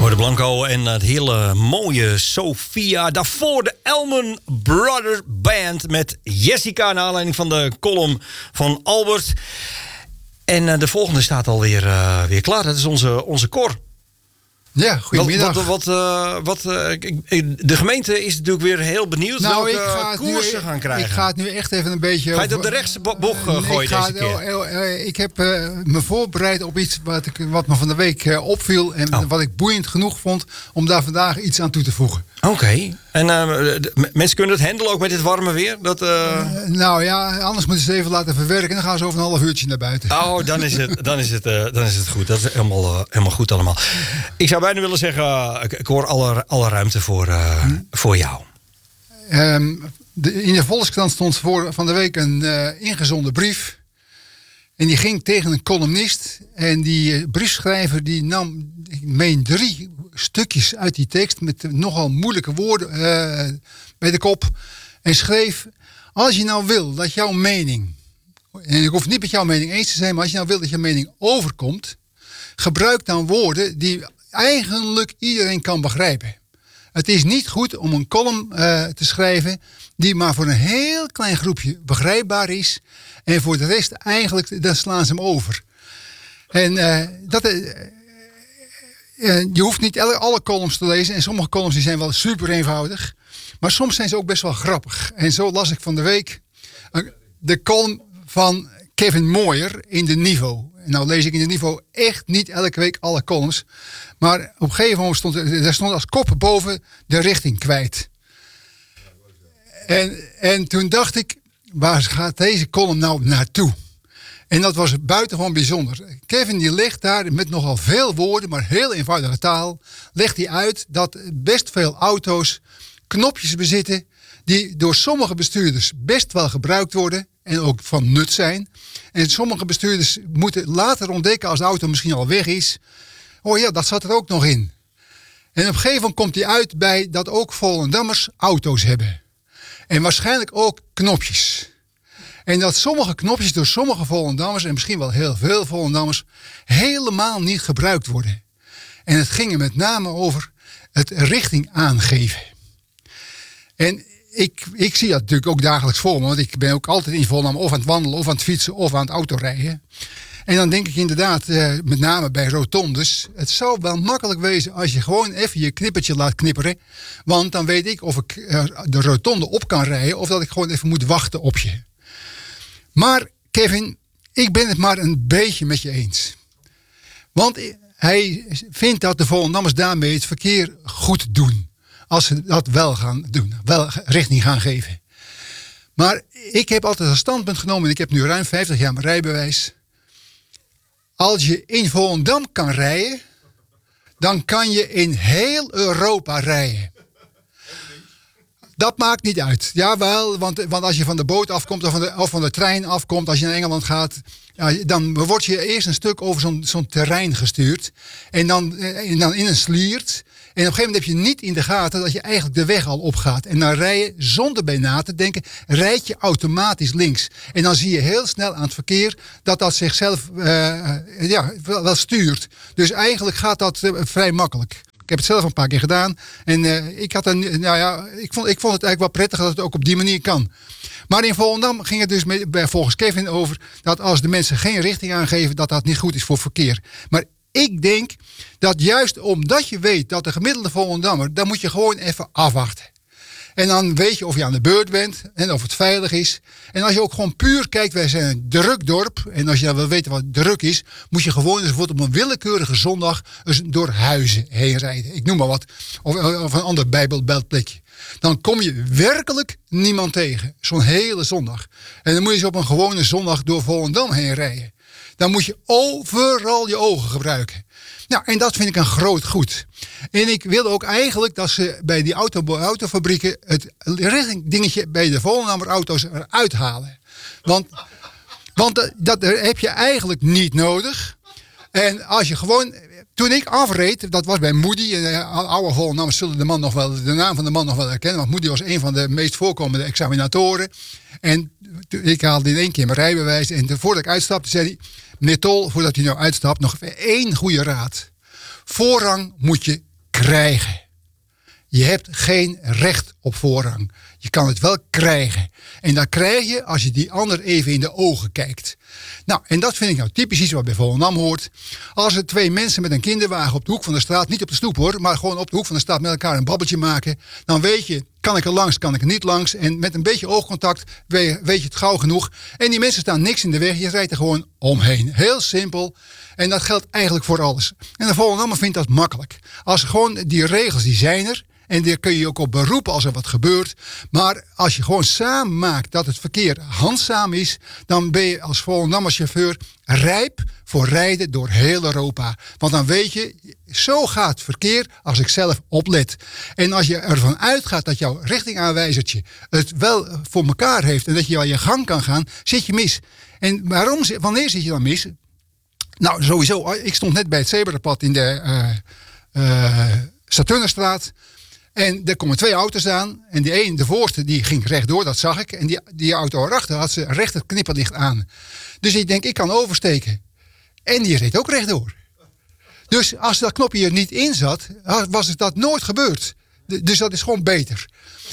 De Blanco en het hele mooie Sophia. Daarvoor de Elman Brothers Band met Jessica... naar aanleiding van de column van Albert. En de volgende staat alweer weer klaar. Dat is onze Cor. Ja, goedemiddag. De gemeente is natuurlijk weer heel benieuwd welke koers ze gaan krijgen. Ik ga het nu echt even een beetje... Ga je het op de rechtse bocht gooien deze keer? Ik heb me voorbereid op iets wat me van de week opviel... en wat ik boeiend genoeg vond om daar vandaag iets aan toe te voegen. Oké. En mensen kunnen het handelen ook met dit warme weer? Anders moeten ze het even laten verwerken... en dan gaan ze over een half uurtje naar buiten. Oh, dan is het goed. Dat is helemaal goed allemaal. Ik zou bijna willen zeggen, ik hoor alle ruimte voor jou. In de Volkskrant stond van de week een ingezonden brief. En die ging tegen een columnist. En die briefschrijver die nam, ik meen 3 stukjes uit die tekst... met nogal moeilijke woorden bij de kop. En schreef, als je nou wil dat jouw mening... en ik hoef niet met jouw mening eens te zijn... maar als je nou wil dat jouw mening overkomt... gebruik dan woorden die eigenlijk iedereen kan begrijpen. Het is niet goed om een column te schrijven... die maar voor een heel klein groepje begrijpbaar is... en voor de rest eigenlijk, dan slaan ze hem over. En je hoeft niet alle columns te lezen... en sommige columns die zijn wel super eenvoudig... maar soms zijn ze ook best wel grappig. En zo las ik van de week de column van Kevin Mooyer in de Niveau... Nou lees ik in de Niveau echt niet elke week alle columns. Maar op een gegeven moment stond als kop boven de richting kwijt. En toen dacht ik, waar gaat deze column nou naartoe? En dat was buitengewoon bijzonder. Kevin die legt daar met nogal veel woorden, maar heel eenvoudige taal... legt hij uit dat best veel auto's knopjes bezitten... die door sommige bestuurders best wel gebruikt worden... en ook van nut zijn... En sommige bestuurders moeten later ontdekken als de auto misschien al weg is. Oh ja, dat zat er ook nog in. En op een gegeven moment komt hij uit bij dat ook Volendammers auto's hebben. En waarschijnlijk ook knopjes. En dat sommige knopjes door sommige Volendammers, en misschien wel heel veel Volendammers, helemaal niet gebruikt worden. En het ging er met name over het richting aangeven. En ik zie dat natuurlijk ook dagelijks voor me. Want ik ben ook altijd in Volendam of aan het wandelen, of aan het fietsen, of aan het autorijden. En dan denk ik inderdaad, met name bij rotondes... het zou wel makkelijk wezen als je gewoon even je knippertje laat knipperen. Want dan weet ik of ik de rotonde op kan rijden... of dat ik gewoon even moet wachten op je. Maar Kevin, ik ben het maar een beetje met je eens. Want hij vindt dat de Volendammers daarmee het verkeer goed doen. Als ze dat wel gaan doen, wel richting gaan geven. Maar ik heb altijd een standpunt genomen... en ik heb nu ruim 50 jaar mijn rijbewijs. Als je in Volendam kan rijden... dan kan je in heel Europa rijden. Dat maakt niet uit. Jawel, want als je van de boot afkomt of van de trein afkomt... als je naar Engeland gaat... Ja, dan word je eerst een stuk over zo'n terrein gestuurd. En dan in een sliert... En op een gegeven moment heb je niet in de gaten dat je eigenlijk de weg al opgaat. En dan rij je, zonder bij na te denken, rijd je automatisch links. En dan zie je heel snel aan het verkeer dat zichzelf wel stuurt. Dus eigenlijk gaat dat vrij makkelijk. Ik heb het zelf een paar keer gedaan. En ik vond het eigenlijk wel prettig dat het ook op die manier kan. Maar in Volendam ging het dus volgens Kevin over dat als de mensen geen richting aangeven, dat niet goed is voor verkeer. Maar ik denk dat juist omdat je weet dat de gemiddelde Volendammer... dan moet je gewoon even afwachten. En dan weet je of je aan de beurt bent en of het veilig is. En als je ook gewoon puur kijkt, wij zijn een druk dorp... en als je wil weten wat druk is... moet je gewoon eens op een willekeurige zondag... eens door Huizen heen rijden. Ik noem maar wat. Of een ander bijbelbeltplekje. Dan kom je werkelijk niemand tegen. Zo'n hele zondag. En dan moet je eens op een gewone zondag door Volendam heen rijden. Dan moet je overal je ogen gebruiken. Nou, en dat vind ik een groot goed. En ik wil ook eigenlijk dat ze bij die autofabrieken... het richting dingetje bij de Volendammer auto's eruit halen. Want dat heb je eigenlijk niet nodig. En als je gewoon... Toen ik afreed, dat was bij Moody... en oude Volendammers zullen de naam van de man nog wel herkennen... want Moody was een van de meest voorkomende examinatoren. En ik haalde in 1 keer mijn rijbewijs... en voordat ik uitstapte, zei hij... Meneer Tol, voordat u nou uitstapt, nog even 1 goede raad. Voorrang moet je krijgen. Je hebt geen recht op voorrang. Je kan het wel krijgen. En dat krijg je als je die ander even in de ogen kijkt. Nou, en dat vind ik nou typisch iets wat bij Volendam hoort. Als er 2 mensen met een kinderwagen op de hoek van de straat, niet op de stoep hoor, maar gewoon op de hoek van de straat met elkaar een babbeltje maken, dan weet je, kan ik er langs, kan ik er niet langs. En met een beetje oogcontact weet je het gauw genoeg. En die mensen staan niks in de weg, je rijdt er gewoon omheen. Heel simpel. En dat geldt eigenlijk voor alles. En de Volendammer vindt dat makkelijk. Als gewoon die regels, die zijn er. En daar kun je je ook op beroepen als er wat gebeurt. Maar als je gewoon samen maakt dat het verkeer handzaam is, dan ben je als Volendammer chauffeur rijp voor rijden door heel Europa. Want dan weet je, zo gaat het verkeer als ik zelf oplet. En als je ervan uitgaat dat jouw richtingaanwijzertje het wel voor elkaar heeft en dat je wel je gang kan gaan, zit je mis. En wanneer zit je dan mis? Nou, sowieso, ik stond net bij het zebrapad in de Saturnenstraat. En er komen 2 auto's aan. En de voorste, die ging rechtdoor, dat zag ik. En die auto erachter had ze recht het knipperlicht aan. Dus ik denk, ik kan oversteken. En die reed ook rechtdoor. Dus als dat knopje er niet in zat, was het dat nooit gebeurd. Dus dat is gewoon beter.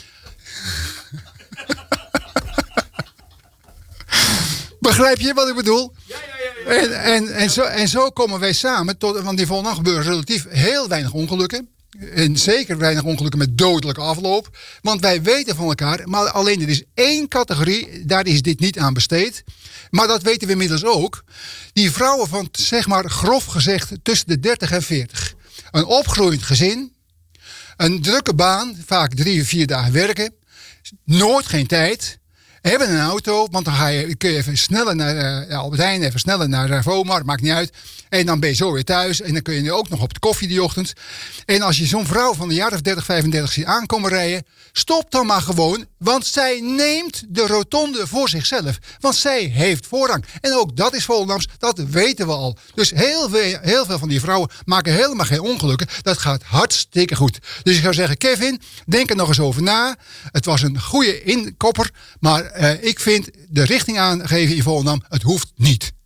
Begrijp je wat ik bedoel? Ja. En zo komen wij samen, want in Volendam gebeuren relatief heel weinig ongelukken. En zeker weinig ongelukken met dodelijke afloop. Want wij weten van elkaar, maar alleen er is 1 categorie, daar is dit niet aan besteed. Maar dat weten we inmiddels ook. Die vrouwen van, zeg maar grof gezegd, tussen de 30 en 40. Een opgroeiend gezin. Een drukke baan, vaak 3 of 4 dagen werken. Nooit geen tijd. Hebben een auto, want dan kun je even sneller naar Albert Heijn, even sneller naar Vomar, maakt niet uit. En dan ben je zo weer thuis en dan kun je nu ook nog op de koffie die ochtend. En als je zo'n vrouw van een jaar of 30, 35 ziet aankomen rijden, stop dan maar gewoon, want zij neemt de rotonde voor zichzelf. Want zij heeft voorrang. En ook dat is Volendams, dat weten we al. Dus heel veel van die vrouwen maken helemaal geen ongelukken. Dat gaat hartstikke goed. Dus ik zou zeggen, Kevin, denk er nog eens over na. Het was een goede inkopper, maar ik vind de richting aangeven in Volendam, het hoeft niet.